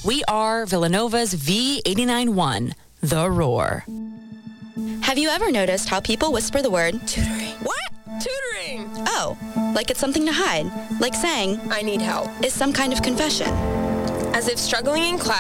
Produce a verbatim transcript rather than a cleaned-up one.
We are Villanova's V eighty-nine point one, The Roar. Have you ever noticed how people whisper the word Tutoring. What? Tutoring. oh, like it's something to hide, like saying I need help. is some kind of confession? As if struggling in class